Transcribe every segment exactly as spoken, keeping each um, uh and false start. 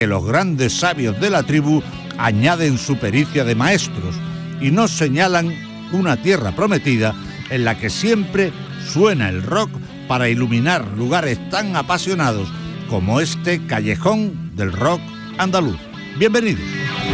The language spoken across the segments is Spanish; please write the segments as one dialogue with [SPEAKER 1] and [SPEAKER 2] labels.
[SPEAKER 1] que los grandes sabios de la tribu añaden su pericia de maestros y nos señalan una tierra prometida en la que siempre suena el rock para iluminar lugares tan apasionados como este callejón del rock andaluz. Bienvenidos.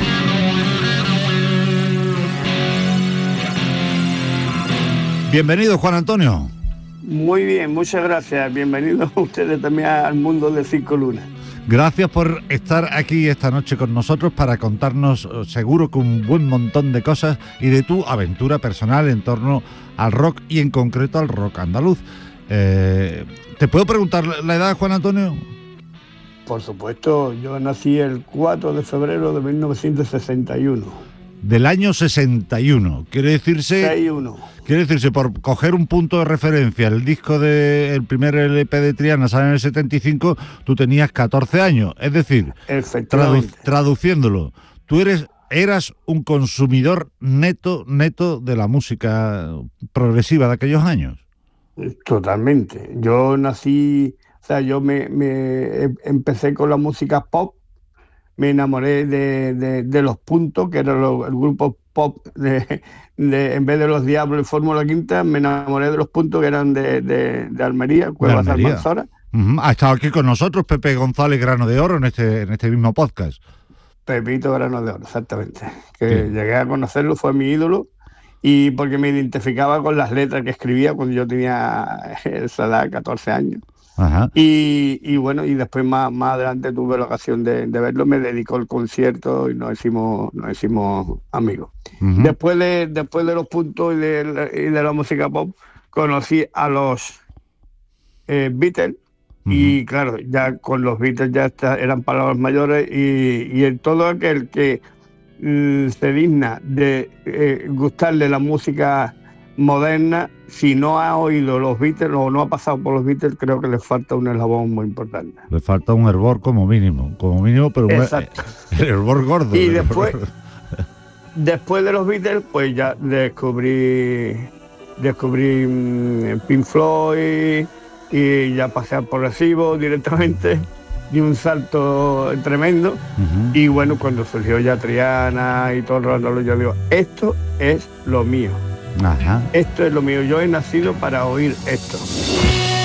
[SPEAKER 1] Bienvenido, Juan Antonio.
[SPEAKER 2] Muy bien, muchas gracias. Bienvenidos ustedes también al mundo de Cinco Lunas.
[SPEAKER 1] Gracias por estar aquí esta noche con nosotros para contarnos, seguro que un buen montón de cosas y de tu aventura personal en torno al rock y en concreto al rock andaluz. Eh, ¿Te puedo preguntar la edad, Juan Antonio?
[SPEAKER 2] Por supuesto, yo nací el cuatro de febrero de mil novecientos sesenta y uno.
[SPEAKER 1] Del año sesenta y uno, quiere decirse...
[SPEAKER 2] sesenta y uno.
[SPEAKER 1] Quiere decirse, por coger un punto de referencia, el disco del primer L P de Triana sale en el setenta y cinco, tú tenías catorce años, es decir, tradu- traduciéndolo, tú eres eras un consumidor neto, neto de la música progresiva de aquellos años.
[SPEAKER 2] Totalmente. Yo nací, o sea, yo me, me empecé con la música pop, me enamoré de, de, de Los Puntos, que era lo, el grupo pop, de, de, en vez de Los Diablos y Fórmula Quinta, me enamoré de Los Puntos, que eran de, de, de Almería, Cuevas de Almanzora.
[SPEAKER 1] Uh-huh. Ha estado aquí con nosotros Pepe González Grano de Oro en este, en este mismo podcast.
[SPEAKER 2] Pepito Grano de Oro, exactamente. Que sí. Llegué a conocerlo, fue mi ídolo, y porque me identificaba con las letras que escribía cuando yo tenía esa edad, catorce años. Ajá. Y, y bueno, y después más, más adelante tuve la ocasión de, de verlo, me dedicó al concierto y nos hicimos, nos hicimos amigos. Uh-huh. Después de, después de Los Puntos y de, y de la música pop, conocí a los eh, Beatles. Uh-huh. Y claro, ya con los Beatles ya está, eran palabras mayores, y, y el, todo aquel que mm, se digna de eh, gustarle la música moderna, si no ha oído los Beatles o no ha pasado por los Beatles, creo que le falta un eslabón muy importante.
[SPEAKER 1] Le falta un hervor como mínimo, como mínimo, pero
[SPEAKER 2] exacto.
[SPEAKER 1] Un, el hervor gordo.
[SPEAKER 2] Y después, después de los Beatles, pues ya descubrí, descubrí um, Pink Floyd, y ya pasé al progresivo directamente, di un salto tremendo. Uh-huh. Y bueno, cuando surgió ya Triana y todo el rato, yo digo, esto es lo mío.
[SPEAKER 1] Ajá.
[SPEAKER 2] Esto es lo mío, yo he nacido para oír esto.